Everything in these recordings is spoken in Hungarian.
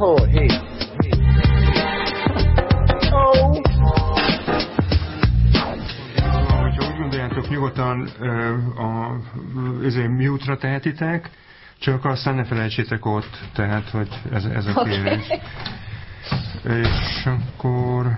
Oh, hey. Oh. Hogyha úgy gondoljátok, nyugodtan ezért mute-ra tehetitek, csak aztán ne felejtsétek ott, tehát, hogy ez a kérés. Okay. És akkor...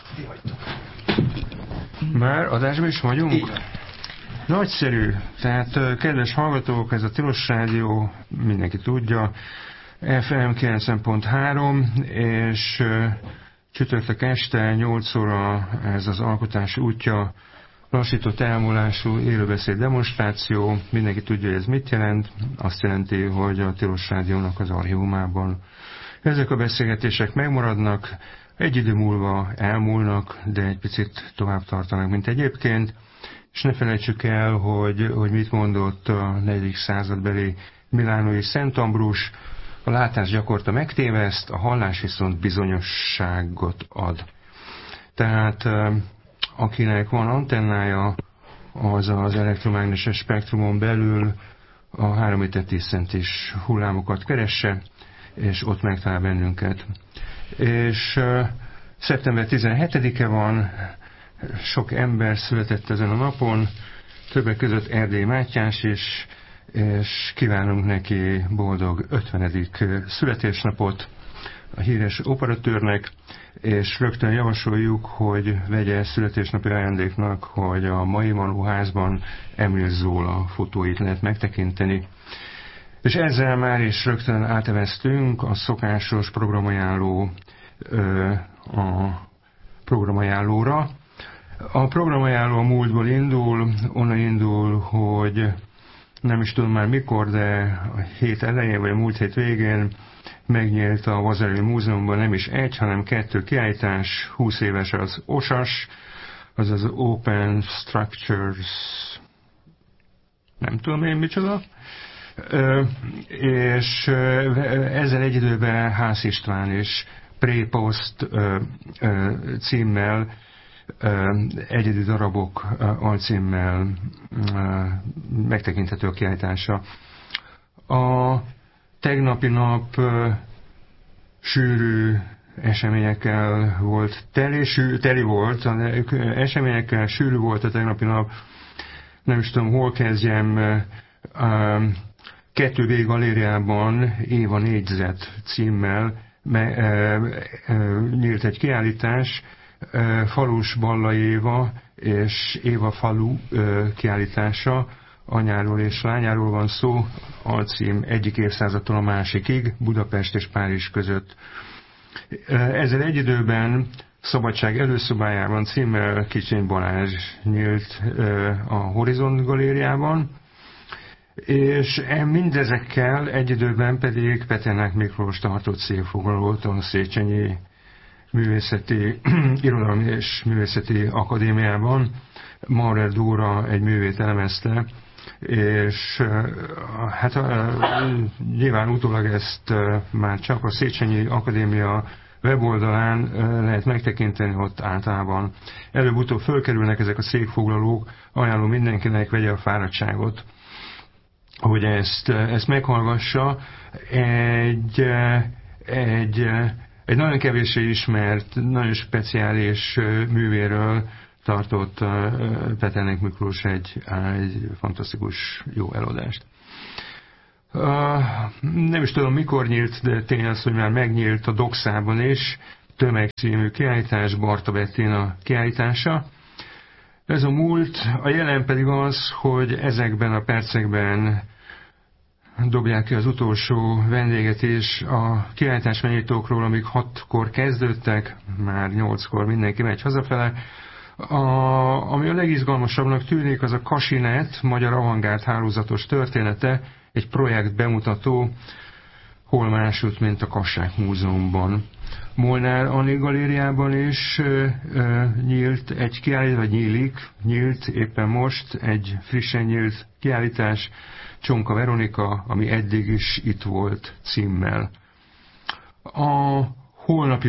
Már adásban is vagyunk? Igen. Nagyszerű. Tehát, kedves hallgatók, ez a Tilos Rádió, mindenki tudja, FM 90.3, és csütörtök este 8 óra ez az alkotás útja, lassított elmúlású élőbeszéd demonstráció. Mindenki tudja, hogy ez mit jelent. Azt jelenti, hogy a Tilos Rádiónak az archívumában ezek a beszélgetések megmaradnak, egy idő múlva elmúlnak, de egy picit tovább tartanak, mint egyébként. És ne felejtsük el, hogy mit mondott a 4. századbeli milánói Szent Ambrus: a látás gyakorta megtéveszt, a hallás viszont bizonyosságot ad. Tehát akinek van antennája, az az elektromágneses spektrumon belül a 3 méter 10 centis hullámokat keresse, és ott megtalál bennünket. És szeptember 17-e van, sok ember született ezen a napon, többek között Erdély Mátyás is, és kívánunk neki boldog 50. születésnapot, a híres operatőrnek, és rögtön javasoljuk, hogy vegye születésnapi ajándéknak, hogy a mai Manóházban Emil Zola fotóit lehet megtekinteni. És ezzel már is rögtön áteveztünk a szokásos programajánlóra. A programajánló a múltból indul, onnan indul, hogy nem is tudom már mikor, de a hét elején, vagy a múlt hét végén megnyílt a Vasarhelyi Múzeumban nem is egy, hanem 2 kiállítás. 20 éves az OSAS, azaz Open Structures, nem tudom én micsoda, és ezzel egy időben Ház István és Pré-Post címmel, egyedi darabok alcímmel megtekinthető a kiállítása. A tegnapi nap sűrű eseményekkel volt teli volt, eseményekkel sűrű volt a tegnapi nap. Nem is tudom, hol kezdjem. 2B galériában Éva négyzet címmel nyílt egy kiállítás, Falus Balla Éva és Éva falu kiállítása, anyáról és lányáról van szó, alcím egyik évszázadtól a másikig, Budapest és Párizs között. Ezzel egy időben Szabadság előszobájában címmel Kicsiny Balázs nyílt a Horizont galériában, és mindezekkel egy időben pedig Peternák Miklós tartott székfoglalót a Széchenyi Művészeti Irodalmi és Művészeti Akadémiában. Maurer Dóra egy művét elemezte, és hát nyilván utólag ezt már csak a Széchenyi Akadémia weboldalán lehet megtekinteni, ott általában előbb-utóbb fölkerülnek ezek a székfoglalók. Ajánlom mindenkinek, vegye a fáradtságot, hogy ezt meghallgassa. Egy nagyon kevéssé ismert, nagyon speciális művéről tartott Peternák Miklós egy fantasztikus jó előadást. Nem is tudom mikor nyílt, de tény az, hogy már megnyílt a Doxában is, Tömeg című kiállítás, Barta Bettina kiállítása. Ez a múlt, a jelen pedig az, hogy ezekben a percekben dobják ki az utolsó vendéget is a kiállítás megnyitókról, amik 6-kor kezdődtek, már 8-kor mindenki megy hazafele. Ami a legizgalmasabbnak tűnik, az a Kasinet, Magyar Avantgárd Hálózatos története, egy projekt bemutató, hol másút, mint a Kassák Múzeumban. Molnár Anni galériában is nyílt egy kiállítás, vagy nyílt éppen most egy frissen nyílt kiállítás, Csonka Veronika, ami eddig is itt volt címmel. A holnapi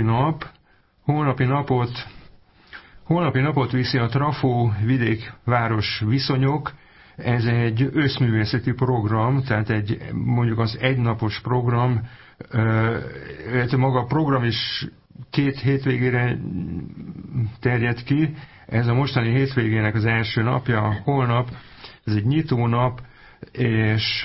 napot viszi a Trafó vidék-város viszonyok Ez egy összművészeti program, tehát mondjuk az egynapos program, maga a program is 2 hétvégére terjed ki. Ez a mostani hétvégének az első napja, holnap, ez egy nyitónap, és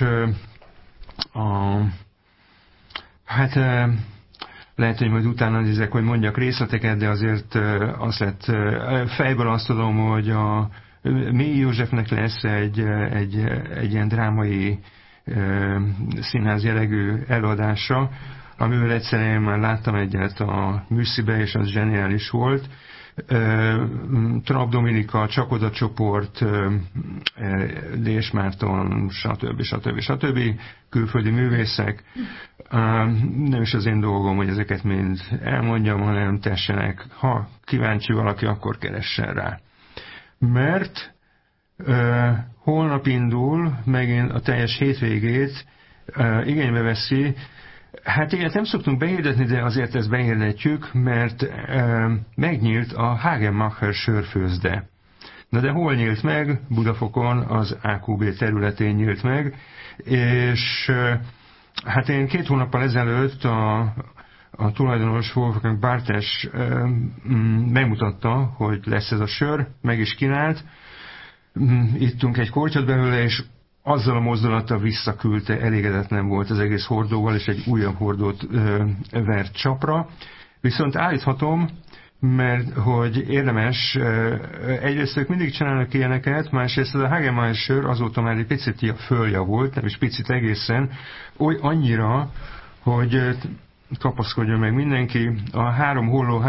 hát lehet, hogy majd utána nézek, hogy mondjak részleteket, de azért azt lett, fejből azt tudom, hogy a Mély Józsefnek lesz egy ilyen drámai színház jellegű előadása, amivel egyszerűen már láttam egyet a Műszibe, és az zseniális volt. Trap Dominika, Csakoda csoport, Dés Márton, stb. Külföldi művészek. Nem is az én dolgom, hogy ezeket mind elmondjam, hanem tessenek. Ha kíváncsi valaki, akkor keressen rá. Mert holnap indul, megint a teljes hétvégét igénybe veszi. Hát igen, nem szoktunk behirdetni, de azért ezt behirdetjük, mert megnyílt a Hagenmacher sörfőzde. Na de hol nyílt meg? Budafokon, az AQB területén nyílt meg, és hát én 2 hónappal ezelőtt a tulajdonos Wolfgang Bartes megmutatta, hogy lesz ez a sör, meg is kínált. Ittunk egy kortyot belőle, és azzal a mozdulattal visszaküldte, elégedetlen volt az egész hordóval, és egy újabb hordót vert csapra. Viszont állíthatom, mert hogy érdemes, egyrészt ők mindig csinálnak ilyeneket, másrészt ez a Hagemeyer sör azóta már egy picit följavult, nem is picit egészen, annyira, hogy kapaszkodjon meg mindenki. A 3 Holló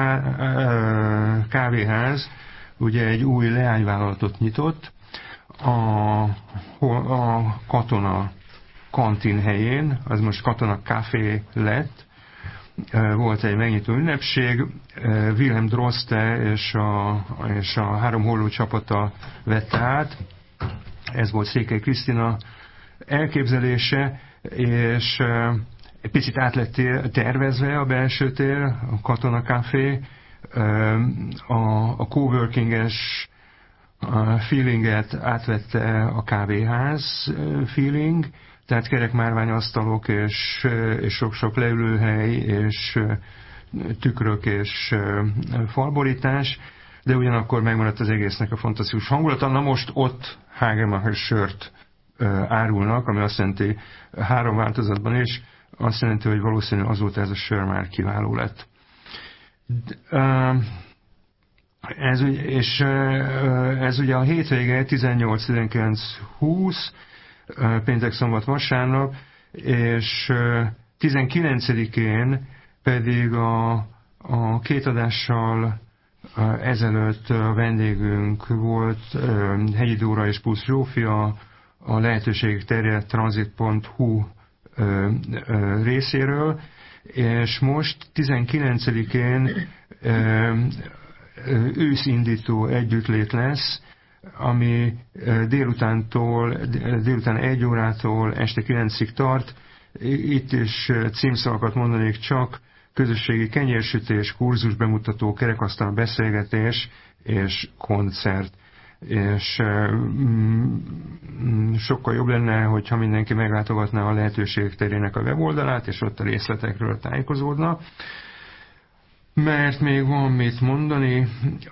kávéház ugye egy új leányvállalatot nyitott, a Katona kantin helyén, az most Katona Café lett. Volt egy megnyitó ünnepség, Wilhelm Droste és a 3 Holló csapata vette át. Ez volt Székely Krisztina elképzelése, és egy picit át lett tervezve a belső tér, a Katona Café, a coworkinges feelinget átvette a kávéház feeling, tehát kerekmárványasztalok és sok-sok leülőhely és tükrök és falborítás, de ugyanakkor megmaradt az egésznek a fantasztikus hangulata. Na most ott Hagenmacher sört árulnak, ami azt jelenti 3 változatban is, azt jelenti, hogy valószínű azóta ez a sör már kiváló lett. Ez ugye a hétvége 18, 19, 20, péntek, szombat, vasárnap, és 19-én pedig a 2 adással ezelőtt a vendégünk volt Hegyi Dóra és Pusz Zsófia, a Lehetőségek terjedt transit.hu részéről, és most 19-én őszindító együttlét lesz, ami délután 1 órától este 9-ig tart. Itt is címszavakat mondanék csak: közösségi kenyérsütés, kurzus bemutató, kerekasztal beszélgetés és koncert. És sokkal jobb lenne, hogyha mindenki meglátogatná a Lehetőségek terének a weboldalát, és ott a részletekről tájékozódna. Mert még van mit mondani.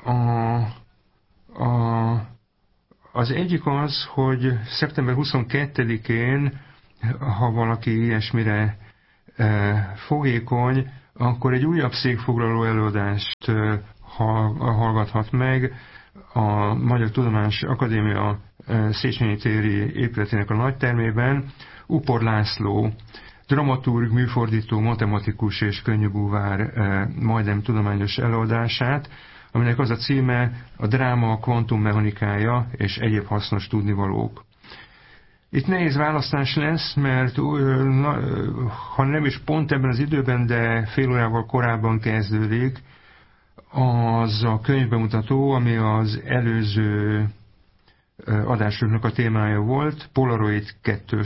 Az egyik az, hogy szeptember 22-én, ha valaki ilyesmire fogékony, akkor egy újabb székfoglaló előadást hallgathat meg a Magyar Tudományos Akadémia Széchenyi téri épületének a nagytermében. Upor László, dramaturg, műfordító, matematikus és könnyűbúvár majdnem tudományos előadását, aminek az a címe: a dráma kvantummechanikája és egyéb hasznos tudnivalók. Itt nehéz választás lesz, mert ha nem is pont ebben az időben, de fél órával korábban kezdődik az a könyvbemutató, ami az előző adásoknak a témája volt, Polaroid 2.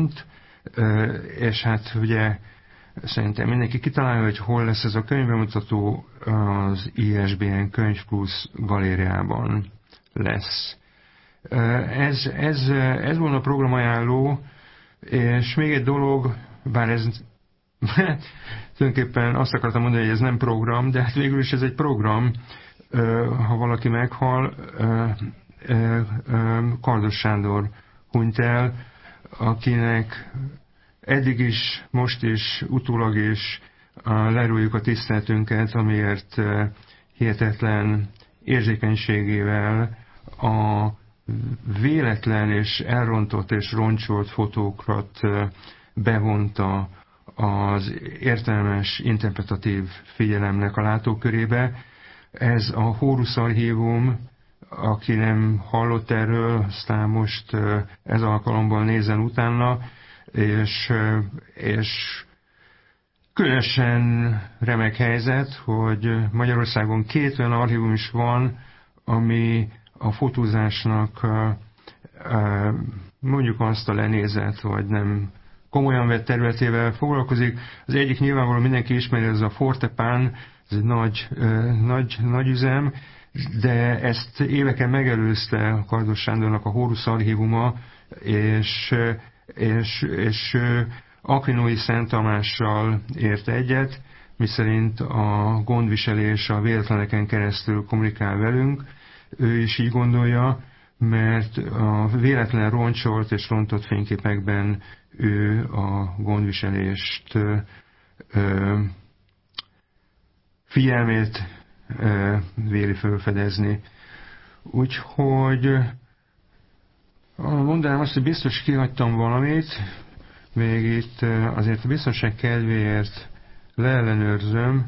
És hát ugye szerintem mindenki kitalálja, hogy hol lesz ez a könyvbemutató. Az ISBN Könyv Plus galériában lesz. Ez volna a programajánló, és még egy dolog, bár ez tulajdonképpen azt akartam mondani, hogy ez nem program, de hát végül is ez egy program, ha valaki meghal. Kardos Sándor hunyt el, akinek eddig is, most is, utólag is lerújjuk a tiszteletünket, amiért hihetetlen érzékenységével a véletlen és elrontott és roncsolt fotókat bevonta az értelmes, interpretatív figyelemnek a látókörébe. Ez a Horus Archívum, aki nem hallott erről, aztán most ez alkalommal nézzen utána, és különösen remek helyzet, hogy Magyarországon 2 olyan archívum is van, ami a fotózásnak mondjuk azt a lenézet, vagy nem komolyan vett területével foglalkozik. Az egyik nyilvánvalóan mindenki ismeri, ez a Fortepan, ez egy nagy üzem, de ezt éveken megelőzte a Kardos Sándornak a Horus Archívuma, és Aquinói Szent Tamással ért egyet, miszerint a gondviselés a véletleneken keresztül kommunikál velünk. Ő is így gondolja, mert a véletlen roncsolt és rontott fényképekben ő a gondviselést figyelmét véli felfedezni. Úgyhogy mondanám azt, hogy biztos kihagytam valamit, még itt azért a biztonság kedvéért leellenőrzöm,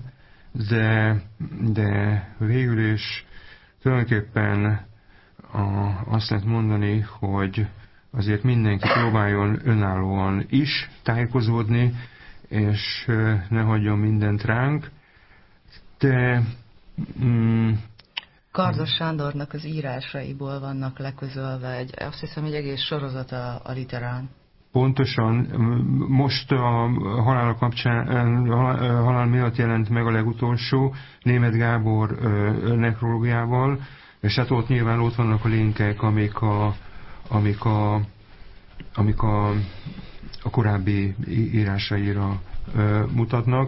de végül is tulajdonképpen azt lehet mondani, hogy azért mindenki próbáljon önállóan is tájékozódni, és ne hagyjon mindent ránk. De Kardos Sándornak az írásaiból vannak leközölve, azt hiszem, egy egész sorozat a Literán. Pontosan, most a halál miatt jelent meg a legutolsó, Németh Gábor nekrológiával, és hát ott nyilván ott vannak a linkek, amik a korábbi írásaira mutatnak.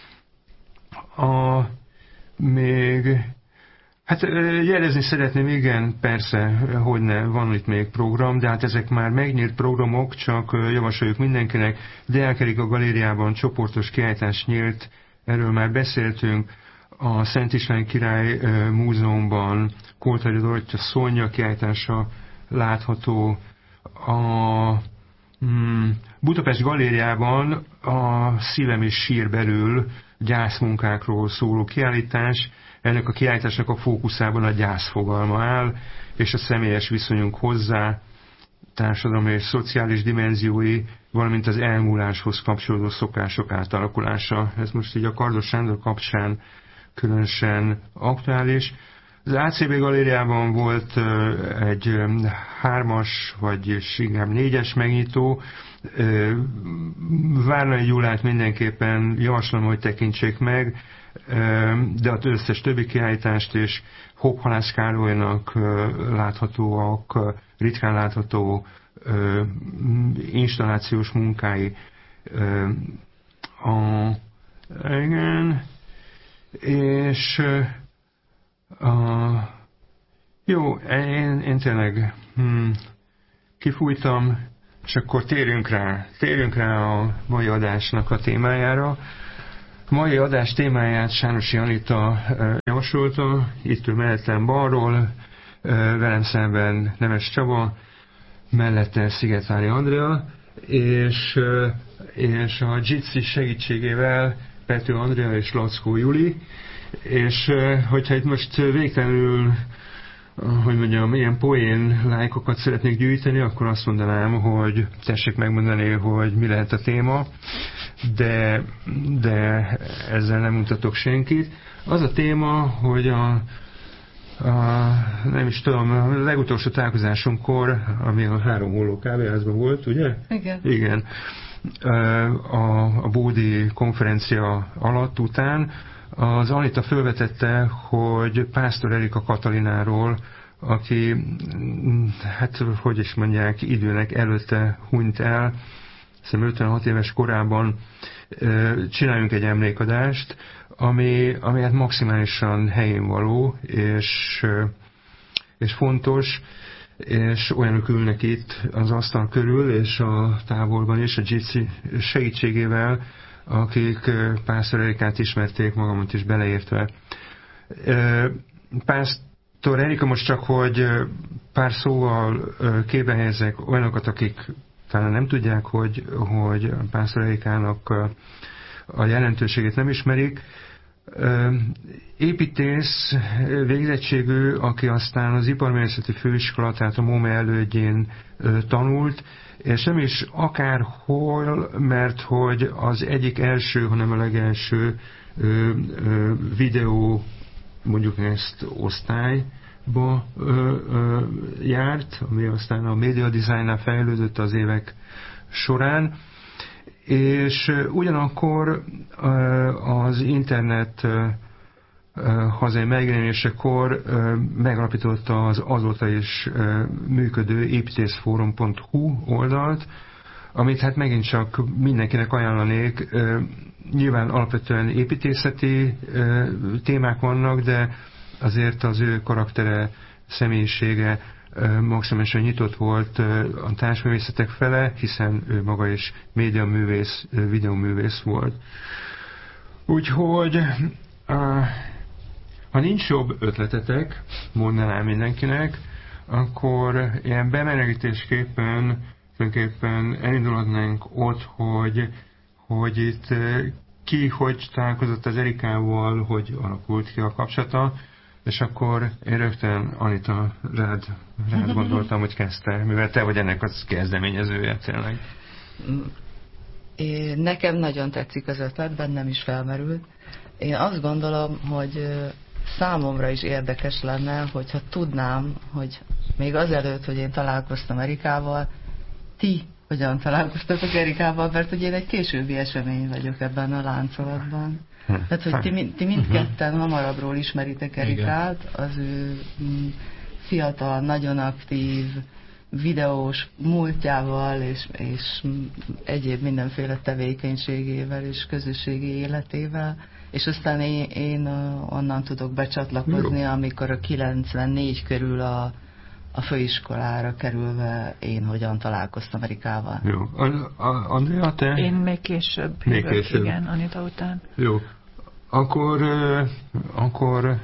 Még hát jelezni szeretném, igen, persze, hogyne, van itt még program, de hát ezek már megnyílt programok, csak javasoljuk mindenkinek. Deák a galériában csoportos kiállítás nyílt, erről már beszéltünk. A Szent István Király Múzeumban Koltari Dorottya Szonya kiállítása látható. A Budapest Galériában a Szívem és sír belül gyászmunkákról szóló kiállítás. Ennek a kiállításnak a fókuszában a gyász fogalma áll, és a személyes viszonyunk hozzá, társadalmi és szociális dimenziói, valamint az elmúláshoz kapcsolódó szokások átalakulása. Ez most így a Kardos Sándor kapcsán különösen aktuális. Az ACB galériában volt egy 3-as, vagyis inkább 4-es megnyitó. Várnai Gyulát mindenképpen javaslom, hogy tekintsék meg, de az összes többi kiállítást is. Hopp-Halász Károlynak láthatóak, ritkán látható installációs munkái. Igen, és jó, én tényleg kifújtam, és akkor térjünk rá a mai adásnak a témájára. A mai adás témáját Sárosi Anita javasolta, itt ül mellettem balról, velem szemben Nemes Csaba, mellette Szigetvári Andrea, és a Jitsi segítségével Pető Andrea és Lackó Juli, és hogyha itt most végtelenül, hogy mondjam, ilyen poén lájkokat szeretnék gyűjteni, akkor azt mondanám, hogy tessék megmondani, hogy mi lehet a téma, de ezzel nem mutatok senkit. Az a téma, hogy nem is tudom, a legutolsó találkozásunkkor, ami a 3 Holló kávéházban volt, ugye? Igen. Igen. A Bódi konferencia alatt után az Anita felvetette, hogy Pásztor Erika Katalináról, aki, hát hogy is mondják, időnek előtte hunyt el, hiszem 56 éves korában. Csináljunk egy emlékadást, ami hát maximálisan helyén való, és fontos, és olyanok ülnek itt az asztal körül, és a távolban is, a Jitsi segítségével, akik Pásztor Erikát ismerték, magamat is beleértve. Pásztor Erika, most csak, hogy pár szóval képbe helyezzek olyanokat, akik talán nem tudják, hogy Pásztor Erikának a jelentőségét nem ismerik. Építész végzettségű, aki aztán az Iparművészeti Főiskola, tehát a MOME elődjén tanult, és nem is akárhol, mert hogy az egyik első, hanem a legelső videó, mondjuk ezt osztályba járt, ami aztán a média designnál fejlődött az évek során, és ugyanakkor az internet hazai megjelenésekor megalapította az azóta is működő építészforum.hu oldalt, amit hát megint csak mindenkinek ajánlanék. Nyilván alapvetően építészeti témák vannak, de azért az ő karaktere, személyisége maximálisan nyitott volt a társművészetek fele, hiszen ő maga is médiaművész, videóművész volt. Úgyhogy ha nincs jobb ötletetek, mondanám mindenkinek, akkor ilyen bemelegítésképpen tulajdonképpen elindulhatnánk ott, hogy itt ki hogy találkozott az Erikával, hogy alakult ki a kapcsolata, és akkor én rögtön, Anita, rád gondoltam, hogy kezdte, mivel te vagy ennek az kezdeményezője tényleg. Nekem nagyon tetszik az ötlet, bennem is felmerült. Én azt gondolom, hogy számomra is érdekes lenne, hogyha tudnám, hogy még azelőtt, hogy én találkoztam Erikával, ti hogyan találkoztatok Erikával, mert hogy én egy későbbi esemény vagyok ebben a láncolatban. Tehát, hogy ti mindketten hamarabbról ismeritek Erikát, az ő fiatal, nagyon aktív, videós múltjával és egyéb mindenféle tevékenységével és közösségi életével, és aztán én onnan tudok becsatlakozni, amikor a 94 körül a főiskolára kerülve én hogyan találkoztam Erikával. Jó. Andrea, te? Én még később jövök, igen, Anita után. Jó. Akkor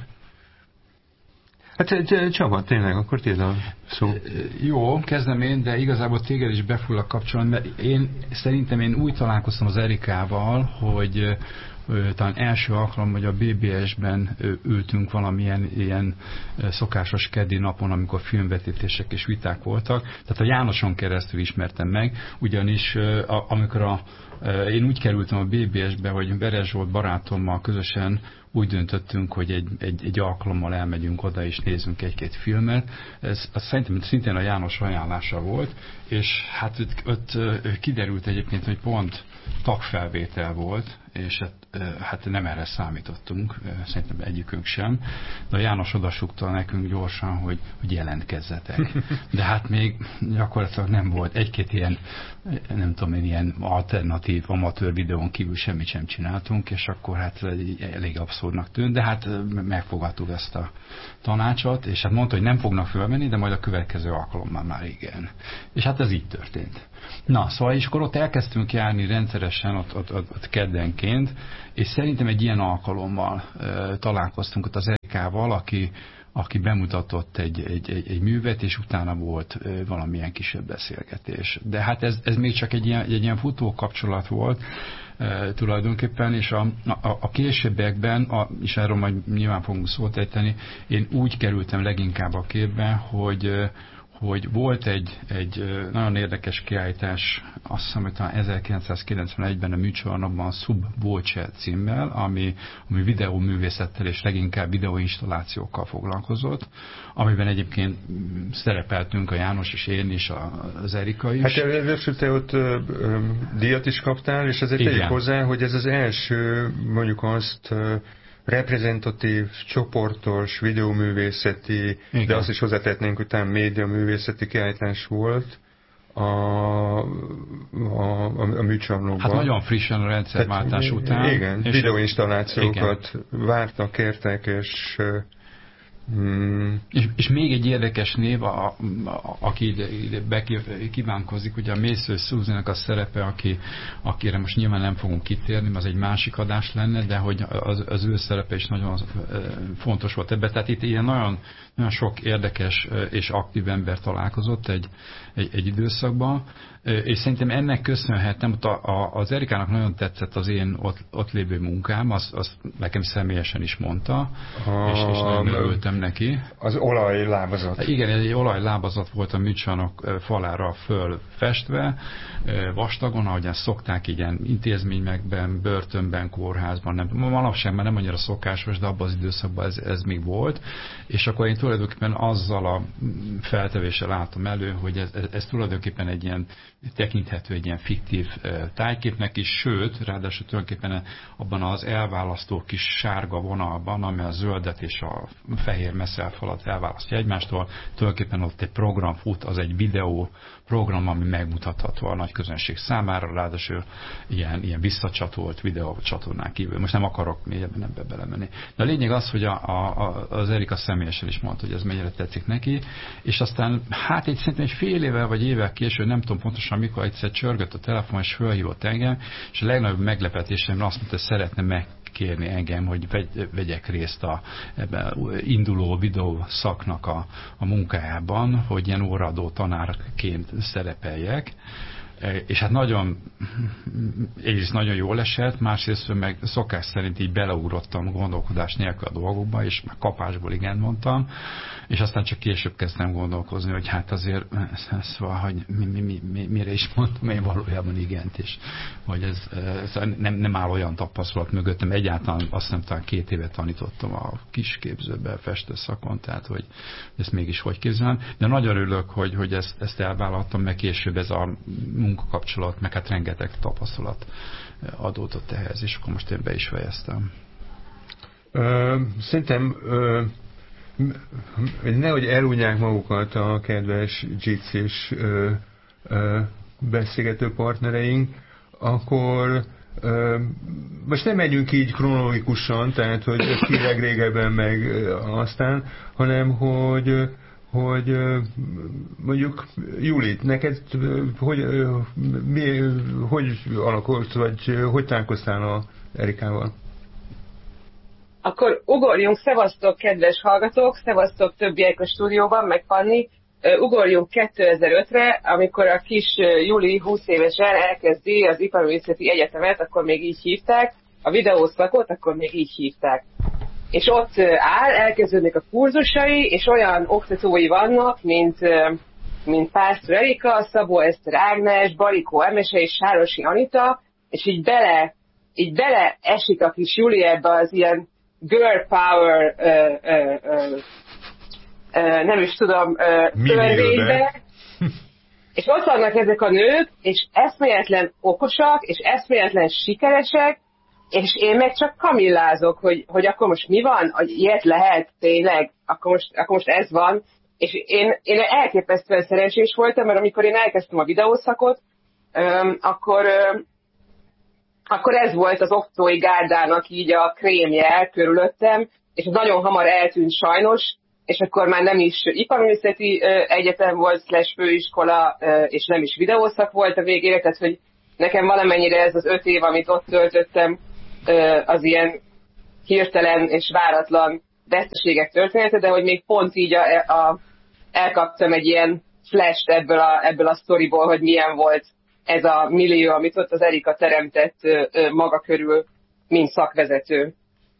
hát Csaba, tényleg, akkor tiéd a szó. Jó, kezdem én, de igazából téged is be foglak kapcsolni, mert szerintem én úgy találkoztam az Erikával, hogy talán első alkalom, hogy a BBS-ben ültünk valamilyen ilyen szokásos keddi napon, amikor filmvetítések és viták voltak. Tehát a Jánoson keresztül ismertem meg, ugyanis amikor én úgy kerültem a BBS-be, hogy Beres Zsolt barátommal közösen úgy döntöttünk, hogy egy alkalommal elmegyünk oda és nézzünk egy-két filmet. Ez szerintem szintén a János ajánlása volt, és hát ott kiderült egyébként, hogy pont tagfelvétel volt, és hát nem erre számítottunk, szerintem egyikünk sem. De a János odasúgta nekünk gyorsan, hogy jelentkezzetek. De hát még gyakorlatilag nem volt. Egy-két ilyen, nem tudom én, ilyen alternatív, amatőr videón kívül semmit sem csináltunk, és akkor hát elég abszurdnak tűnt, de hát megfogadtuk ezt a tanácsot, és hát mondta, hogy nem fognak fölmenni, de majd a következő alkalommal már igen. És hát ez így történt. Na, szóval és akkor ott elkezdtünk járni rendszeresen, ott keddenként, és szerintem egy ilyen alkalommal találkoztunk ott az Erikával, aki bemutatott egy művet, és utána volt valamilyen kisebb beszélgetés. De hát ez még csak egy ilyen futó kapcsolat volt tulajdonképpen, és a későbbiekben, és erről majd nyilván fogunk szót ejteni, én úgy kerültem leginkább a képbe, hogy volt egy nagyon érdekes kiállítás, azt hiszem, hogy talán 1991-ben a műcsarnokban Sub Voce címmel, ami videóművészettel és leginkább videóinstallációkkal foglalkozott, amiben egyébként szerepeltünk a János és én is, az Erika is. Hát először te ott díjat is kaptál, és azért tegyük hozzá, hogy ez az első, mondjuk azt reprezentatív, csoportos, videóművészeti, igen. De azt is hozzátehetnénk, hogy talán médiaművészeti kiállítás volt a műcsarnokban. Hát nagyon frissen a rendszerváltás után. Igen, videóinstallációkat vártak, kértek, és még egy érdekes név, aki ide kívánkozik, ugye a Mason Susan-nak a szerepe, akire most nyilván nem fogunk kitérni, az egy másik adás lenne, de hogy az ő szerepe is nagyon fontos volt ebben. Tehát itt ilyen nagyon, nagyon sok érdekes és aktív ember találkozott egy időszakban, és szerintem ennek köszönhetem, az Erikának nagyon tetszett az én ott lévő munkám, azt nekem személyesen is mondta, és nagyon örültem neki. Az olajlábazat. Igen, egy olajlábazat volt a műcsarnok falára fölfestve, vastagon, ahogyan szokták ilyen intézményekben, börtönben, kórházban, manapság már nem annyira szokásos, de abban az időszakban ez még volt, és akkor én tulajdonképpen azzal a feltevéssel látom elő, hogy ez tulajdonképpen egy ilyen tekinthető egy ilyen fiktív tájképnek is, sőt, ráadásul tulajdonképpen abban az elválasztó kis sárga vonalban, ami a zöldet és a fehér messzelfalat elválasztja egymástól, tulajdonképpen ott egy program fut, az egy videó program, ami megmutatható a nagy közönség számára, ráadásul ilyen visszacsatolt videócsatornán kívül. Most nem akarok mélyebben ebbe belemenni. De a lényeg az, hogy az Erika személyesen is mondta, hogy ez mennyire tetszik neki, és aztán hát szerintem egy fél évvel vagy évvel később, nem tudom pontosan mikor, egyszer csörgött a telefon, és fölhívott engem, és a legnagyobb meglepetésemre azt mondta, hogy szeretne megkérni engem, hogy vegyek részt ebben induló videó szaknak a munkájában, hogy ilyen óraadó tanárként szerepeljek. És hát egyrészt nagyon jól esett, másrészt meg szokás szerint így beleugrottam gondolkodás nélkül a dolgokba, és meg kapásból igen mondtam, és aztán csak később kezdtem gondolkozni, hogy hát azért szóval, hogy mire is mondtam én valójában igent, és hogy ez nem áll olyan tapasztalat mögöttem, egyáltalán azt nem talán 2 évet tanítottam a kisképzőben, festőszakon, tehát hogy ezt mégis hogy képzelem, de nagyon örülök, hogy ezt elvállaltam, meg később ez a munkakapcsolat, meg hát rengeteg tapasztalat adódott ehhez, és akkor most én be is fejeztem. Szerintem nehogy elunják magukat a kedves GIC-s beszélgető partnereink, akkor most nem megyünk így kronológikusan, tehát hogy ki legrégebben meg aztán, hanem hogy mondjuk Juli, neked hogy alakult, vagy hogy találkoztál a Erikával? Akkor ugorjunk, szevasztok kedves hallgatók, szevasztok többiek a stúdióban, meg Fanni, ugorjunk 2005-re, amikor a kis Juli 20 évesen elkezdi az Iparművészeti Egyetemet, akkor még így hívták, a videószakot, akkor még így hívták. És ott elkezdődnek a kurzusai, és olyan oktatói vannak, mint Pásztor Erika, Szabó Eszter Ágnes, Barikó Emese és Sárosi Anita, és így bele esik a kis Juli ebbe az ilyen girl power, nem is tudom, törvénybe. És ott vannak ezek a nők, és eszméletlen okosak, és eszméletlen sikeresek, és én meg csak kamillázok, hogy akkor most mi van, hogy ilyet lehet tényleg, akkor most ez van. És én elképesztően szerencsés voltam, mert amikor én elkezdtem a videószakot, akkor ez volt az oktatói gárdának így a krémje körülöttem, és nagyon hamar eltűnt sajnos, és akkor már nem is Iparművészeti Egyetem volt, főiskola, és nem is videószak volt a végére, tehát hogy nekem valamennyire ez az 5 év, amit ott töltöttem, az ilyen hirtelen és váratlan veszteségek története, de hogy még pont így elkaptam egy ilyen flash-t ebből a sztoriból, hogy milyen volt ez a millió, amit ott az Erika teremtett maga körül, mint szakvezető.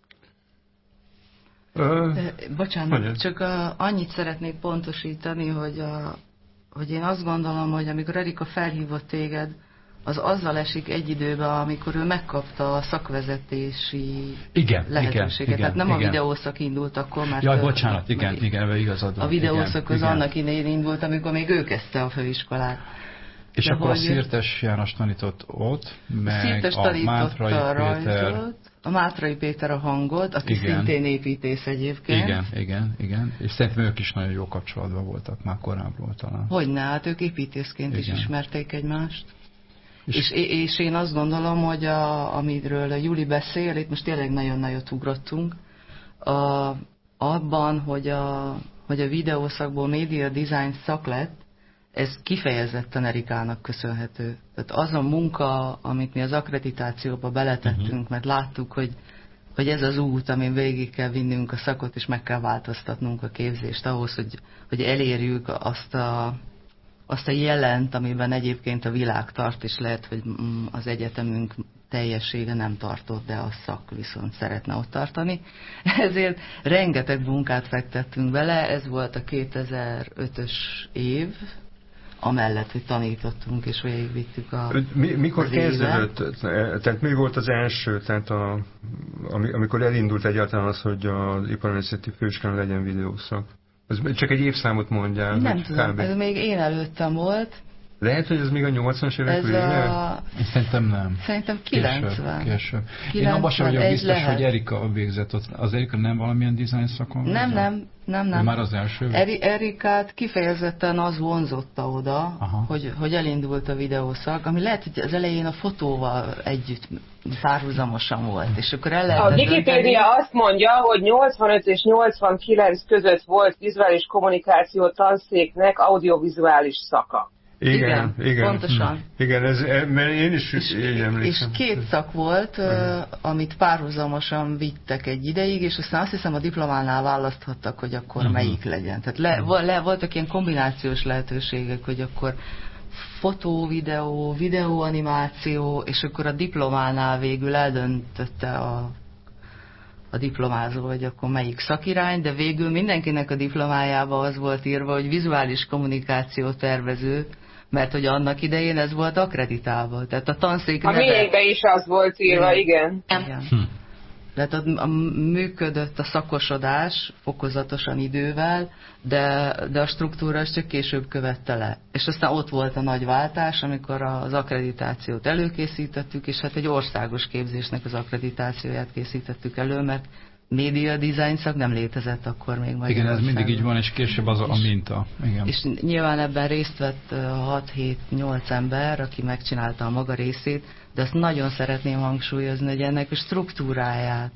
Bocsánat, csak annyit szeretnék pontosítani, hogy én azt gondolom, hogy amikor Erika felhívott téged, az azzal esik egy időben, amikor ő megkapta a szakvezetési lehetőséget. Tehát nem a videószak indult akkor, mert... Jaj, bocsánat, igen, igazad van. A videószak az annak idején indult, amikor még ő kezdte a főiskolát. És akkor a Szirtes János tanított ott, meg a Mátrai Péter. A Mátrai Péter a hangot, aki szintén építész egyébként. Igen. És szerintem ők is nagyon jó kapcsolatban voltak már korábbról talán. Hogyne, hát ők építészként is ismerték egymást. És én azt gondolom, hogy amiről a Juli beszél, itt most tényleg nagyon nagyot ugrottunk, abban, hogy a videószakból média design szak lett, ez kifejezetten Erikának köszönhető. Tehát az a munka, amit mi az akkreditációba beletettünk, mert láttuk, hogy ez az út, amin végig kell vinnünk a szakot, és meg kell változtatnunk a képzést ahhoz, hogy elérjük azt a jelent, amiben egyébként a világ tart, és lehet, hogy az egyetemünk teljessége nem tartott, de a szak viszont szeretne ott tartani. Ezért rengeteg munkát fektettünk bele, ez volt a 2005-ös év, amellett, hogy tanítottunk és végigvittük Mikor kezdődött? Tehát mi volt az első, tehát amikor elindult egyáltalán az, hogy az Iparművészeti Főiskolán legyen videószak? Ez csak egy évszámot mondjál. Nem tudom, ez még én előttem volt. Lehet, hogy ez még a 80-as évek vége? Szerintem nem. Szerintem 90. Később. Én abban sem vagyok biztos, lehet. Hogy Erika végzett ott. Az Erika nem valamilyen design szakon? Nem. Már az első? Erikát kifejezetten az vonzotta oda, hogy elindult a videószak, ami lehet, hogy az elején a fotóval együtt párhuzamosan volt. És akkor a Wikipédia azt mondja, hogy 85 és 89 között volt vizuális kommunikáció tanszéknek audiovizuális szaka. Igen. Pontosan. Igen, mert én is így emlékszem. És 2 szak volt, amit párhuzamosan vittek egy ideig, és aztán azt hiszem a diplománál választhattak, hogy akkor melyik legyen. Tehát voltak ilyen kombinációs lehetőségek, hogy akkor fotó, videóanimáció, és akkor a diplománál végül eldöntötte a diplomázó, hogy akkor melyik szakirány, de végül mindenkinek a diplomájában az volt írva, hogy vizuális kommunikáció tervező, mert hogy annak idején ez volt akkreditálva. Tehát a tanszék neve... A miénkben is az volt írva, igen. Tehát működött a szakosodás fokozatosan idővel, de a struktúra az csak később követte le. És aztán ott volt a nagy váltás, amikor az akkreditációt előkészítettük, és hát egy országos képzésnek az akkreditációját készítettük elő, mert média design szak nem létezett akkor még Magyarországon. Igen, ez mindig így van, és később az a minta. Igen. És nyilván ebben részt vett 6-7-8 ember, aki megcsinálta a maga részét, de azt nagyon szeretném hangsúlyozni, hogy ennek a struktúráját.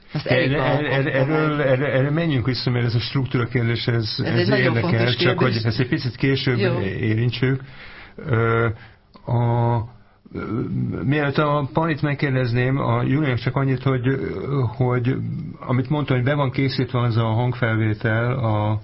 Erről menjünk vissza, mert ez a struktúra kérdés, ez érdekel, csak hogy ezt egy picit később érintsük. Mielőtt a Panit megkérdezném, a Julinak csak annyit, hogy amit mondtam, hogy be van készítve az a hangfelvétel,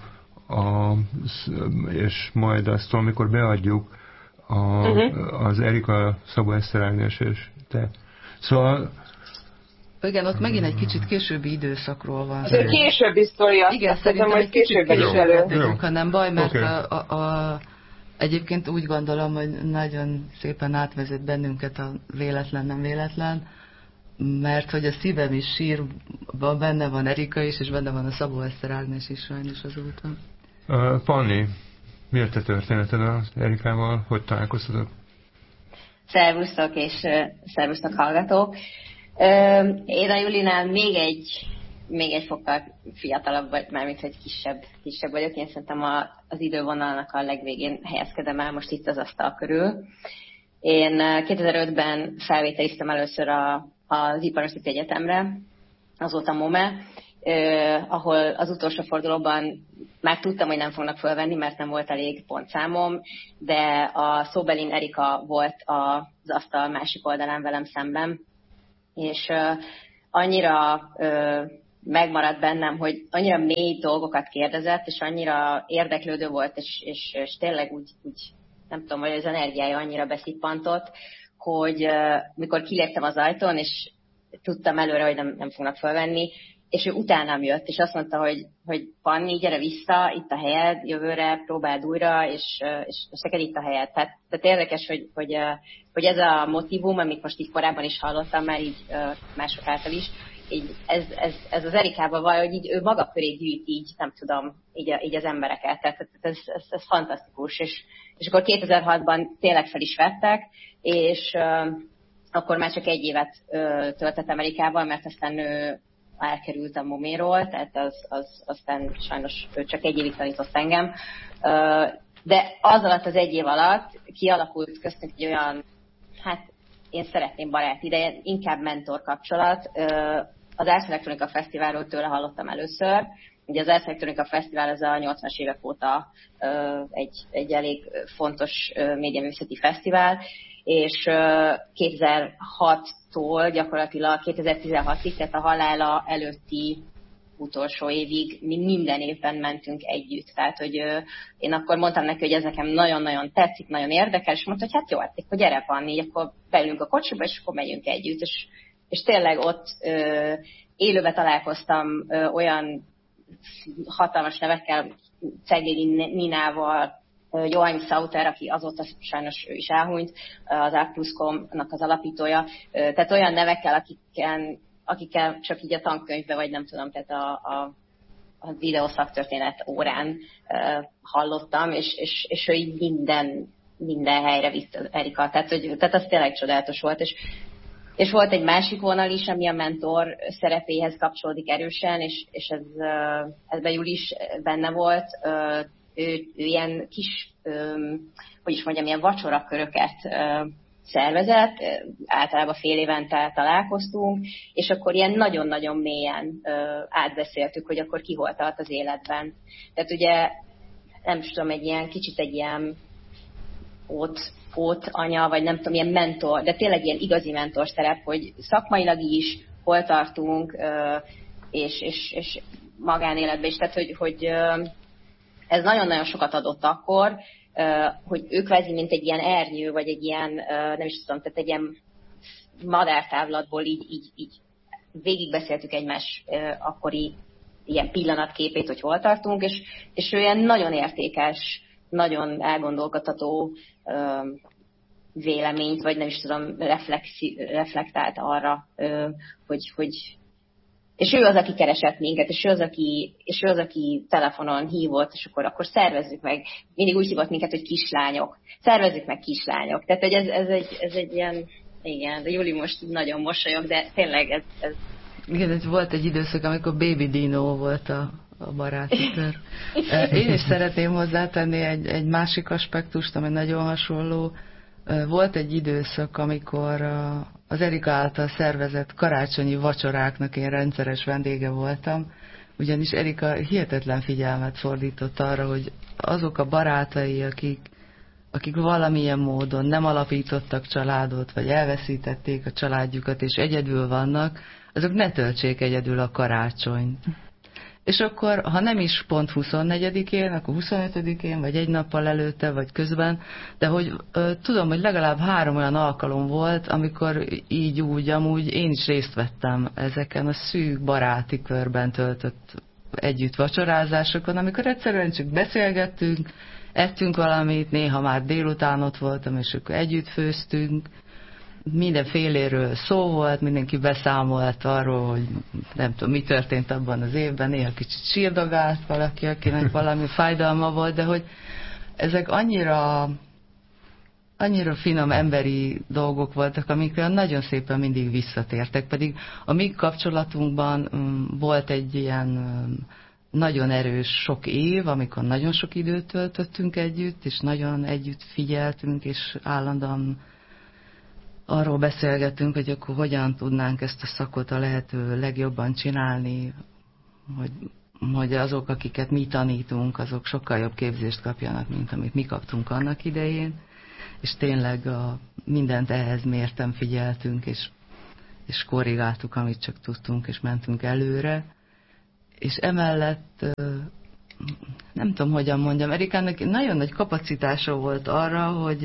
és majd azt, amikor beadjuk, az Erika, Szabó Eszter Ágnes és te. Szóval... Igen, ott megint egy kicsit későbbi időszakról van. Ez egy későbbi sztoria. Igen, szerintem egy kicsit is előttünk, ha nem baj, mert egyébként úgy gondolom, hogy nagyon szépen átvezet bennünket a véletlen, nem véletlen, mert hogy a szívem is sírban benne van Erika is, és benne van a Szabó Eszter Ágnes is sajnos azóta. Panni, miért te történeted az Erikával? Hogy találkoztatok? Szervusztok, és szervusztok hallgatók. Én a Julinál még egy fokkal fiatalabb vagy, mármint hogy kisebb vagyok. Én szerintem az idővonalnak a legvégén helyezkedem el most itt az asztal körül. Én 2005-ben felvételiztem először az Iparművészeti Egyetemre, azóta MOME, ahol az utolsó fordulóban már tudtam, hogy nem fognak fölvenni, mert nem volt elég pontszámom, de a szóbelin Erika volt az asztal másik oldalán velem szemben, és annyira megmaradt bennem, hogy annyira mély dolgokat kérdezett, és annyira érdeklődő volt, és tényleg úgy nem tudom, hogy az energiája annyira beszippantott, hogy mikor kiléptem az ajtón, és tudtam előre, hogy nem fognak fölvenni, és ő utánam jött, és azt mondta, hogy Panni, gyere vissza, itt a helyed, jövőre próbáld újra, és neked itt a helyed. Tehát érdekes, hogy ez a motívum, amit most így korábban is hallottam, már így mások által is, ez az Erikában van, hogy így ő maga köré gyűjt így, nem tudom, így az embereket. Tehát ez fantasztikus. És akkor 2006-ban tényleg fel is vettek, és akkor már csak 1 évet töltött Amerikában, mert aztán ő elkerült a Moméról, tehát aztán sajnos ő csak 1 évig tanított engem. De az alatt az 1 év alatt kialakult köztünk egy olyan, hát én szeretném baráti, de inkább mentor kapcsolat. Az Ars Electronica Fesztiválról tőle hallottam először. Ugye az Ars Electronica Fesztivál az a 80-as évek óta egy elég fontos médiaművészeti fesztivál, és 2006-tól gyakorlatilag 2016-ig, tehát a halála előtti utolsó évig mi minden évben mentünk együtt. Tehát, hogy én akkor mondtam neki, hogy ez nekem nagyon-nagyon tetszik, nagyon érdekes, és mondta, hogy hát jó, hát akkor gyere van, így akkor beülünk a kocsiba, és akkor megyünk együtt. És tényleg ott élőben találkoztam olyan hatalmas nevekkel, Ceglédi Ninával, Johann Sauter, aki azóta sajnos ő is elhunyt, az Arcpluscom-nak az alapítója, tehát olyan nevekkel, akikkel csak így a tankönyvbe, vagy nem tudom, tehát a videószaktörténet órán hallottam, és ő így minden helyre vitt Erika. Tehát az tényleg csodálatos volt, és volt egy másik vonal is, ami a mentor szerepéhez kapcsolódik erősen, és ebben Juli is benne volt. Ő ilyen kis, hogy is mondjam, ilyen vacsoraköröket szervezett, általában fél évente találkoztunk, és akkor ilyen nagyon-nagyon mélyen átbeszéltük, hogy akkor ki hol tart az életben. Tehát ugye, nem tudom, kicsit egy ilyen anya, vagy nem tudom, ilyen mentor, de tényleg ilyen igazi mentor szerep, hogy szakmailag is hol tartunk, és magánéletben is, tehát hogy ez nagyon-nagyon sokat adott akkor, hogy ők kvázi, mint egy ilyen ernyő, vagy egy ilyen, nem is tudom, tehát egy ilyen madártávlatból így végigbeszéltük egymás akkori ilyen pillanatképét, hogy hol tartunk, és ő ilyen nagyon értékes, nagyon elgondolkodható véleményt, vagy nem is tudom, reflektált arra, hogy és ő az, aki keresett minket, és ő az, aki telefonon hívott, és akkor szervezzük meg. Mindig úgy hívott minket, hogy kislányok. Szervezzük meg kislányok. Tehát, hogy ez egy ilyen, igen, de Juli most nagyon mosolyog, de tényleg ez... Igen, volt egy időszak, amikor Baby Dino volt a baráti kör. Én is szeretném hozzátenni egy másik aspektust, ami nagyon hasonló. Volt egy időszak, amikor az Erika által szervezett karácsonyi vacsoráknak én rendszeres vendége voltam, ugyanis Erika hihetetlen figyelmet fordított arra, hogy azok a barátai, akik valamilyen módon nem alapítottak családot, vagy elveszítették a családjukat, és egyedül vannak, azok ne töltsék egyedül a karácsonyt. És akkor, ha nem is pont 24-én, akkor 25-én, vagy egy nappal előtte, vagy közben, de hogy tudom, hogy legalább 3 olyan alkalom volt, amikor így úgy, amúgy én is részt vettem ezeken a szűk baráti körben töltött együtt vacsorázásokon, amikor egyszerűen csak beszélgettünk, ettünk valamit, néha már délután ott voltam, és akkor együtt főztünk, mindenféléről szó volt, mindenki beszámolt arról, hogy nem tudom, mi történt abban az évben, néha kicsit sírdogált valaki, akinek valami fájdalma volt, de hogy ezek annyira finom emberi dolgok voltak, amikre nagyon szépen mindig visszatértek, pedig a mi kapcsolatunkban volt egy ilyen nagyon erős sok év, amikor nagyon sok időt töltöttünk együtt, és nagyon együtt figyeltünk, és állandóan arról beszélgetünk, hogy akkor hogyan tudnánk ezt a szakot a lehető legjobban csinálni, hogy azok, akiket mi tanítunk, azok sokkal jobb képzést kapjanak, mint amit mi kaptunk annak idején, és tényleg mindent ehhez mérten figyeltünk, és korrigáltuk, amit csak tudtunk, és mentünk előre. És emellett, nem tudom, hogyan mondjam, Erikának nagyon nagy kapacitása volt arra,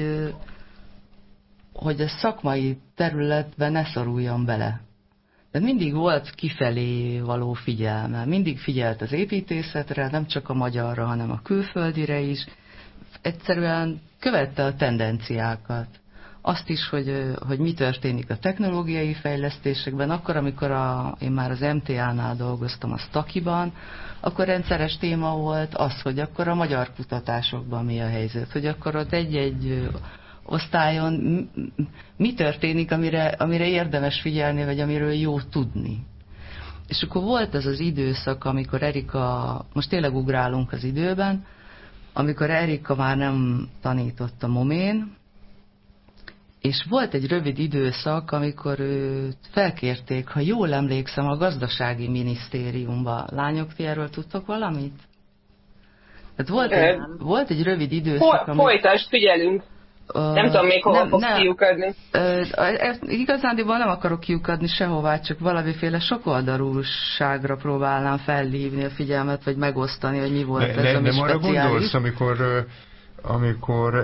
hogy a szakmai területben ne szoruljon bele. De mindig volt kifelé való figyelme. Mindig figyelt az építészetre, nem csak a magyarra, hanem a külföldire is. Egyszerűen követte a tendenciákat. azt is, hogy mi történik a technológiai fejlesztésekben. Akkor, amikor én már az MTA-nál dolgoztam, a Stakiban, akkor rendszeres téma volt az, hogy akkor a magyar kutatásokban mi a helyzet, hogy akkor ott egy-egy osztályon mi történik, amire érdemes figyelni, vagy amiről jó tudni. És akkor volt ez az időszak, amikor Erika, most tényleg ugrálunk az időben, amikor Erika már nem tanított a momén, és volt egy rövid időszak, amikor őt felkérték, ha jól emlékszem, a gazdasági minisztériumba. Lányok, ti erről tudtok valamit? Tehát volt egy rövid időszak, Folytasd, figyelünk. Nem tudom még hova fogsz kiukadni. Igazándiból nem akarok kiukadni sehová, csak valamiféle sokoldalúságra próbálnám felhívni a figyelmet, vagy megosztani, hogy mi volt ez, ami speciális. Nem arra gondolsz, amikor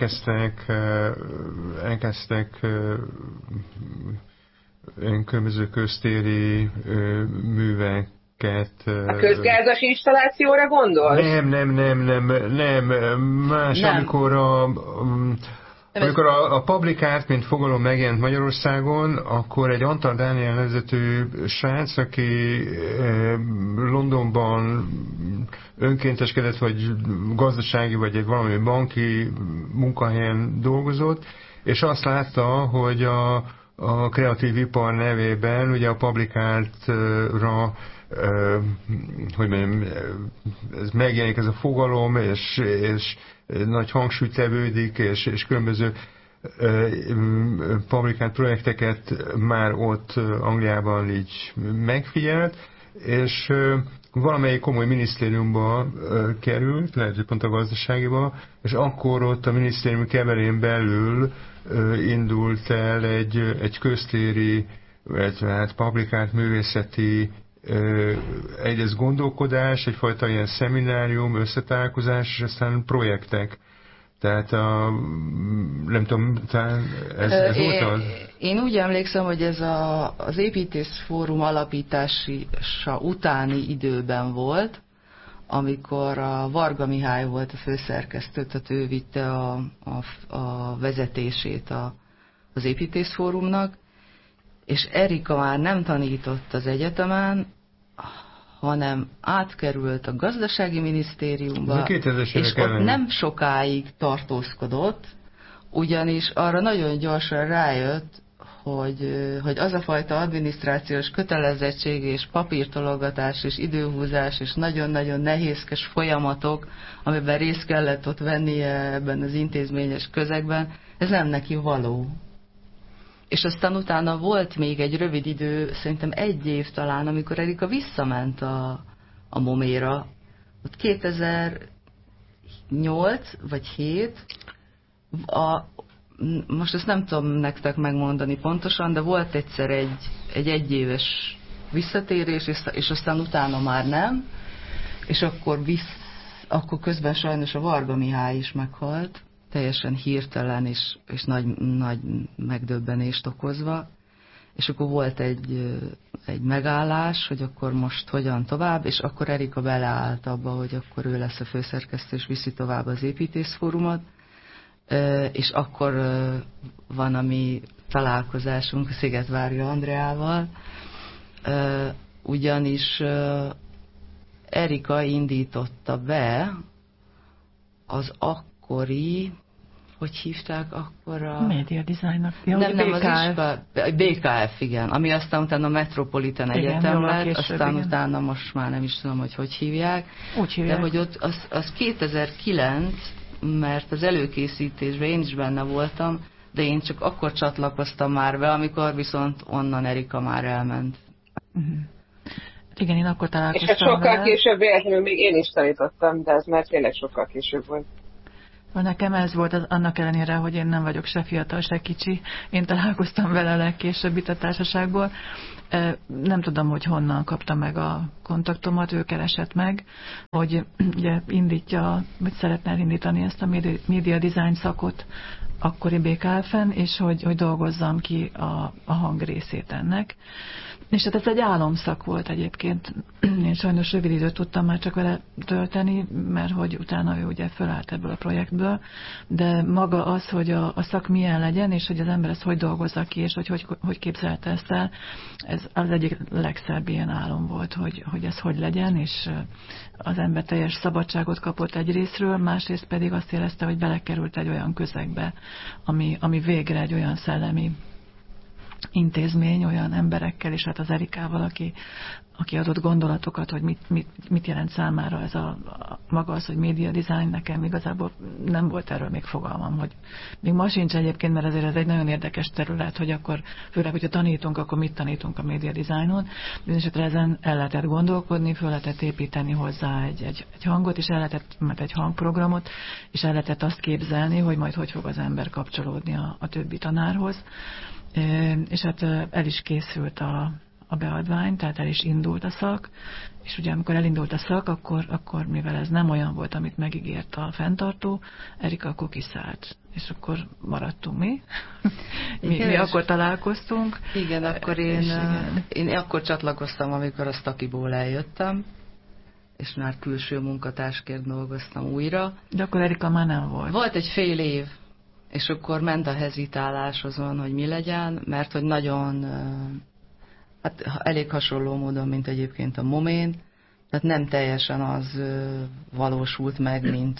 elkezdtek különböző köztéri művek. A közgázas installációra gondolsz? Nem. Más, nem. Amikor a public art, mint fogalom megjelent Magyarországon, akkor egy Antal Dániel nevezetű srác, aki Londonban önkénteskedett, vagy gazdasági, vagy egy valami banki munkahelyen dolgozott, és azt látta, hogy a kreatív ipar nevében ugye a public artra hogy mondjam, ez megjelenik ez a fogalom, és nagy hangsúly tevődik, és különböző public art projekteket már ott Angliában így megfigyelt, és valamelyik komoly minisztériumba került, lehet, hogy pont a gazdaságiba, és akkor ott a minisztérium keverén belül indult el egy köztéri, illetve hát public art művészeti egyrészt gondolkodás, egyfajta ilyen szeminárium, összetalálkozás, és aztán projektek. Tehát nem tudom, ez volt az? Én úgy emlékszem, hogy ez az Építész Fórum alapítása utáni időben volt, amikor a Varga Mihály volt a főszerkesztő, tehát ő vitte a vezetését az Építész Fórumnak, és Erika már nem tanított az egyetemen, hanem átkerült a gazdasági minisztériumba, és ott nem sokáig tartózkodott, ugyanis arra nagyon gyorsan rájött, hogy az a fajta adminisztrációs kötelezettség és papírtologatás és időhúzás és nagyon-nagyon nehézkes folyamatok, amiben részt kellett ott vennie ebben az intézményes közegben, ez nem neki való. És aztán utána volt még egy rövid idő, szerintem 1 év talán, amikor Erika visszament a Moméra. Ott 2008 vagy 7, most ezt nem tudom nektek megmondani pontosan, de volt egyszer egy egyéves visszatérés, és aztán utána már nem. És akkor közben sajnos a Varga Mihály is meghalt, teljesen hirtelen és nagy megdöbbenést okozva, és akkor volt egy megállás, hogy akkor most hogyan tovább, és akkor Erika beleállt abba, hogy akkor ő lesz a főszerkesztő, és viszi tovább az Építészfórumot, és akkor van a mi találkozásunk Szigetvárja Andreával, ugyanis Erika indította be az akkori, hogy hívták akkor a... Média Designnak. Ja, nem, az BKF, igen, ami aztán utána a Metropolitan Egyetem lett, aztán igen. Utána most már nem is tudom, hogy hívják. Úgy hívják. De hogy ott az 2009, mert az előkészítésben én is benne voltam, de én csak akkor csatlakoztam már be, amikor viszont onnan Erika már elment. Uh-huh. Igen, én akkor találkoztam. És sokkal később véletlenül még én is tanítottam, de ez már tényleg sokkal később volt. Nekem ez volt annak ellenére, hogy én nem vagyok se fiatal, se kicsi. Én találkoztam vele a legkésőbb itt a társaságból. Nem tudom, hogy honnan kapta meg a kontaktomat, ő keresett meg, hogy ugye indítja, vagy szeretne elindítani ezt a média design szakot akkori BKF-en, és hogy dolgozzam ki a hang részét ennek. És hát ez egy álomszak volt egyébként. Én sajnos rövid időt tudtam már csak vele tölteni, mert hogy utána ő ugye fölállt ebből a projektből, de maga az, hogy a szak milyen legyen, és hogy az ember ezt hogy dolgozza ki, és hogy képzelte ezt el, ez az egyik legszebb ilyen álom volt, hogy ez hogy legyen, és az ember teljes szabadságot kapott egyrészről, másrészt pedig azt érezte, hogy belekerült egy olyan közegbe, ami végre egy olyan szellemi intézmény, olyan emberekkel, és hát az Erikával, aki adott gondolatokat, hogy mit jelent számára ez maga az, hogy média design, nekem igazából nem volt erről még fogalmam, hogy még ma sincs egyébként, mert azért ez egy nagyon érdekes terület, hogy akkor, főleg, hogyha tanítunk, akkor mit tanítunk a média designon, bizonyosan ezen el lehetett gondolkodni, föl lehetett építeni hozzá egy hangot, és mert egy hangprogramot, és el lehetett azt képzelni, hogy majd hogy fog az ember kapcsolódni a többi tanárhoz. És hát el is készült a beadvány, tehát el is indult a szak, és ugye amikor elindult a szak, akkor mivel ez nem olyan volt, amit megígért a fenntartó, Erika akkor kiszállt, és akkor maradtunk mi. Mi akkor találkoztunk. Igen, akkor én akkor csatlakoztam, amikor a Stakiból eljöttem, és már külső munkatársként dolgoztam újra. De akkor Erika már nem volt. Volt egy fél év, és akkor ment a hezitálás azon, hogy mi legyen, mert hogy nagyon, hát elég hasonló módon, mint egyébként a Momén, tehát nem teljesen az valósult meg, mint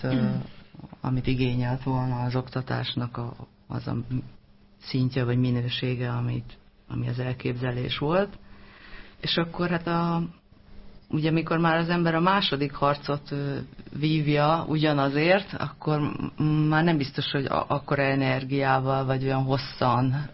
amit igényelt volna az oktatásnak az a szintje vagy minősége, ami az elképzelés volt. És akkor hát ugye mikor már az ember a második harcot vívja ugyanazért, akkor már nem biztos, hogy akkora energiával, vagy olyan hosszan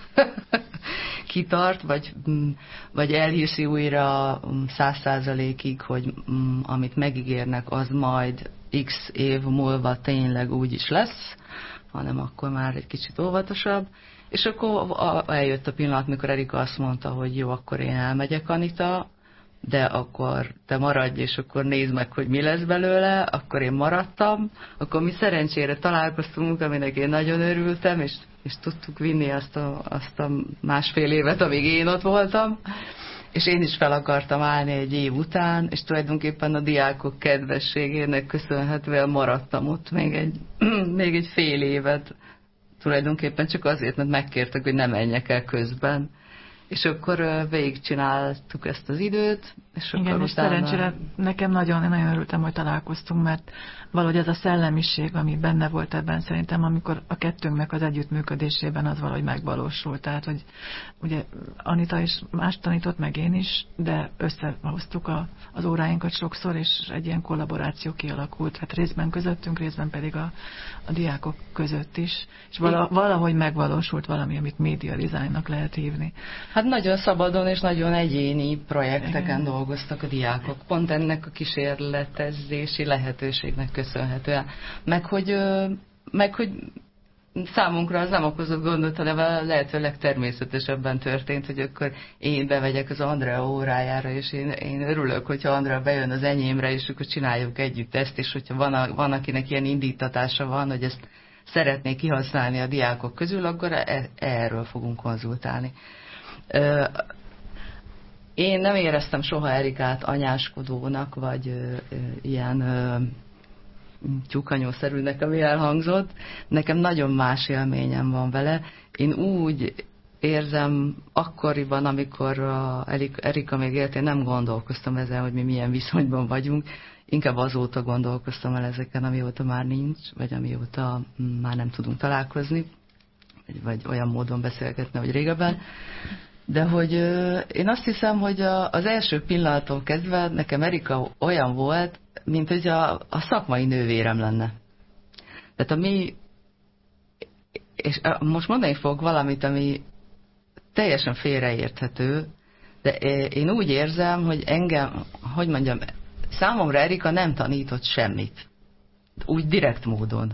kitart, vagy elhiszi újra 100%-ig, hogy amit megígérnek, az majd x év múlva tényleg úgy is lesz, hanem akkor már egy kicsit óvatosabb. És akkor eljött a pillanat, mikor Erika azt mondta, hogy jó, akkor én elmegyek, Anita, de akkor te maradj, és akkor nézd meg, hogy mi lesz belőle, akkor én maradtam, akkor mi szerencsére találkoztunk, aminek én nagyon örültem, és tudtuk vinni azt a másfél évet, amíg én ott voltam, és én is fel akartam állni egy év után, és tulajdonképpen a diákok kedvességének köszönhetően maradtam ott még egy fél évet, tulajdonképpen csak azért, mert megkértek, hogy ne menjek el közben. És akkor végigcsináltuk ezt az időt, és igen, akkor és utána... szerencsére nekem nagyon örültem, hogy találkoztunk, mert valahogy ez a szellemiség, ami benne volt ebben, szerintem, amikor a kettőnknek az együttműködésében az valahogy megvalósult. Tehát, hogy ugye Anita is más tanított, meg én is, de összehoztuk az óráinkat sokszor, és egy ilyen kollaboráció kialakult, hát részben közöttünk, részben pedig a diákok között is. És valahogy megvalósult valami, amit média designnak lehet hívni. Hát nagyon szabadon és nagyon egyéni projekteken dolgoztak a diákok. Pont ennek a kísérletezési lehetőségnek köszönhetően. Meg hogy számunkra az nem okozott gondot, hanem a lehető legtermészetesebben történt, hogy akkor én bevegyek az Andrea órájára, és én örülök, hogyha Andrea bejön az enyémre, és akkor csináljuk együtt ezt, és hogyha van akinek ilyen indítatása van, hogy ezt szeretnék kihasználni a diákok közül, akkor erről fogunk konzultálni. Én nem éreztem soha Erikát anyáskodónak, vagy ilyen tyúkanyószerűnek, ami elhangzott. Nekem nagyon más élményem van vele. Én úgy érzem akkoriban, amikor Erika még élt, én nem gondolkoztam ezen, hogy mi milyen viszonyban vagyunk. Inkább azóta gondolkoztam el ezeken, amióta már nincs, vagy amióta már nem tudunk találkozni, vagy olyan módon beszélgetni, hogy régebben. De hogy én azt hiszem, hogy az első pillanattól kezdve nekem Erika olyan volt, mint hogy a szakmai nővérem lenne. Tehát és most mondani fogok valamit, ami teljesen félreérthető, de én úgy érzem, hogy engem, hogy mondjam, számomra Erika nem tanított semmit. Úgy direkt módon.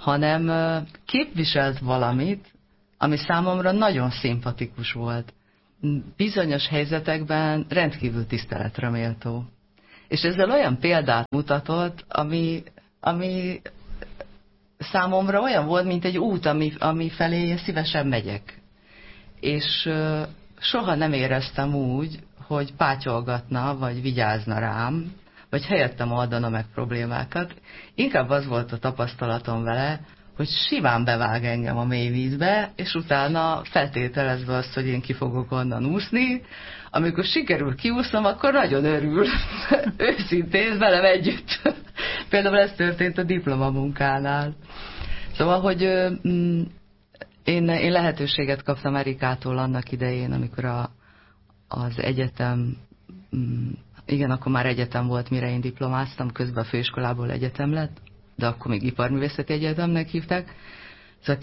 Hanem képviselt valamit, ami számomra nagyon szimpatikus volt. bizonyos helyzetekben rendkívül tiszteletre méltó. És ezzel olyan példát mutatott, ami számomra olyan volt, mint egy út, ami felé szívesen megyek. És soha nem éreztem úgy, hogy pátyolgatna, vagy vigyázna rám, vagy helyettem oldana meg problémákat. Inkább az volt a tapasztalatom vele, hogy simán bevág engem a mély vízbe, és utána feltételezve azt, hogy én ki fogok onnan úszni. Amikor sikerül kiúsznom, akkor nagyon örül. Őszintén, velem együtt. Például ez történt a diplomamunkánál. Szóval, hogy én lehetőséget kaptam Erikától annak idején, amikor az egyetem, igen, akkor már egyetem volt, mire én diplomáztam, közben a főiskolából egyetem lett, de akkor még iparművészeti egyetemnek hívták. Szóval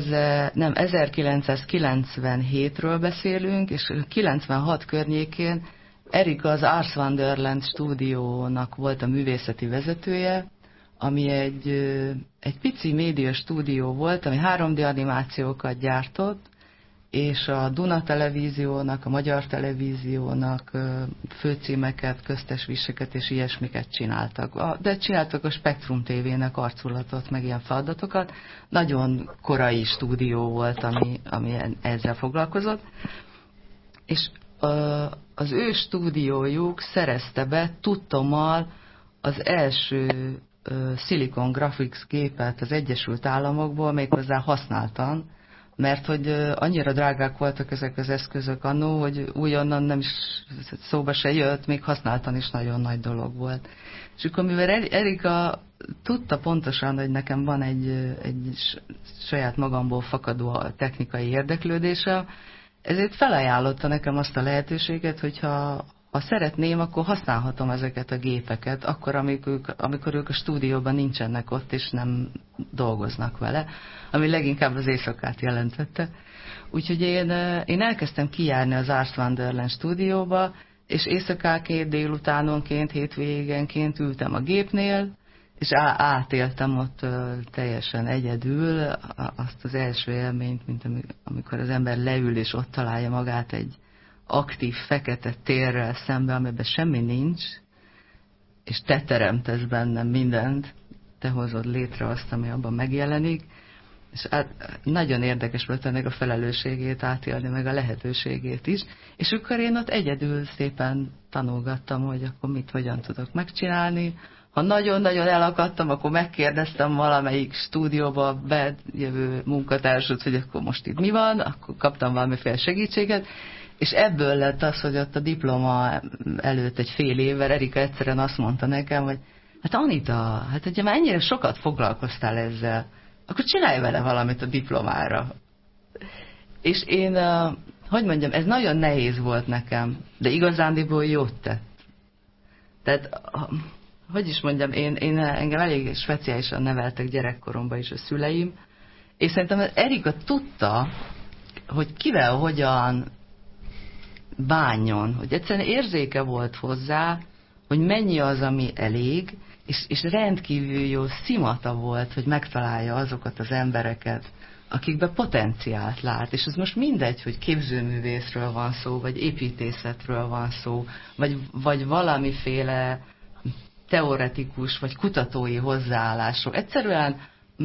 1997-ről beszélünk, és 96 környékén Erika az Ars Wonderland stúdiónak volt a művészeti vezetője, ami egy pici média stúdió volt, ami 3D animációkat gyártott, és a Duna Televíziónak, a Magyar Televíziónak főcímeket, köztes viseket és ilyesmiket csináltak. De csináltak a Spektrum TV-nek arculatot, meg ilyen feladatokat. Nagyon korai stúdió volt, ami ezzel foglalkozott. És az ő stúdiójuk szerezte be tudtommal az első Silicon Graphics gépet az Egyesült Államokból, méghozzá használtan, mert hogy annyira drágák voltak ezek az eszközök annó, hogy újonnan nem is szóba se jött, még használtan is nagyon nagy dolog volt. És akkor mivel Erika tudta pontosan, hogy nekem van egy saját magamból fakadó technikai érdeklődése, ezért felajánlotta nekem azt a lehetőséget, hogyha szeretném, akkor használhatom ezeket a gépeket, akkor, amikor ők a stúdióban nincsenek ott, és nem dolgoznak vele, ami leginkább az éjszakát jelentette. Úgyhogy én elkezdtem kijárni az Ars Wonderland stúdióba, és éjszakáként, délutánonként, hétvégenként ültem a gépnél, és átéltem ott teljesen egyedül azt az első élményt, mint amikor az ember leül, és ott találja magát egy aktív, fekete térrel szemben, amiben semmi nincs, és te teremtesz bennem mindent, te hozod létre azt, ami abban megjelenik, és nagyon érdekes volt ennek a felelősségét átélni, meg a lehetőségét is, és akkor én ott egyedül szépen tanulgattam, hogy akkor mit, hogyan tudok megcsinálni. Ha nagyon-nagyon elakadtam, akkor megkérdeztem valamelyik stúdióba bejövő munkatársat, hogy akkor most itt mi van, akkor kaptam valamiféle segítséget, és ebből lett az, hogy ott a diploma előtt egy fél évvel Erika egyszerűen azt mondta nekem, hogy hát Anita, hát ugye már ennyire sokat foglalkoztál ezzel, akkor csinálj vele valamit a diplomára. És én, hogy mondjam, ez nagyon nehéz volt nekem, de igazándiból jót tett. Tehát, hogy is mondjam, engem elég speciálisan neveltek gyerekkoromban is a szüleim, és szerintem Erika tudta, hogy kivel hogyan bánjon, hogy egyszerűen érzéke volt hozzá, hogy mennyi az, ami elég, és rendkívül jó szimata volt, hogy megtalálja azokat az embereket, akikben potenciált lát. És ez most mindegy, hogy képzőművészről van szó, vagy építészetről van szó, vagy valamiféle teoretikus, vagy kutatói hozzáállásról. Egyszerűen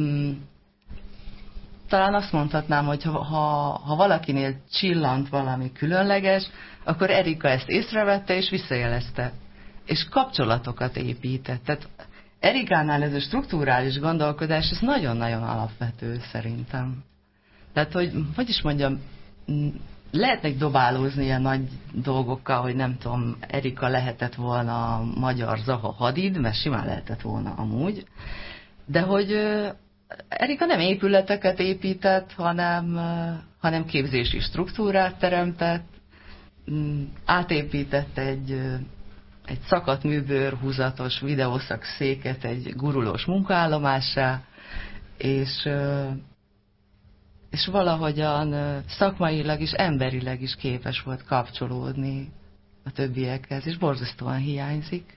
talán azt mondhatnám, hogy ha valakinél csillant valami különleges, akkor Erika ezt észrevette és visszajelezte. És kapcsolatokat épített. Tehát Erikánál ez a strukturális gondolkodás, ez nagyon-nagyon alapvető szerintem. Tehát, hogy is mondjam, lehetnek dobálózni ilyen nagy dolgokkal, hogy nem tudom, Erika lehetett volna a magyar Zaha Hadid, mert simán lehetett volna amúgy, de hogy Erika nem épületeket épített, hanem képzési struktúrát teremtett, átépített egy szakadt műbőr húzatos videószak széket egy gurulós munkaállomássá, és valahogyan szakmailag és emberileg is képes volt kapcsolódni a többiekhez, és borzasztóan hiányzik.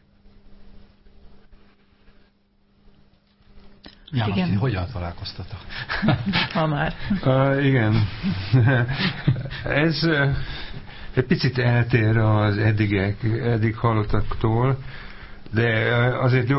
János, igen. Hogyan találkoztatok? Ha már. Igen. Ez egy picit eltér az eddig hallottaktól, de azért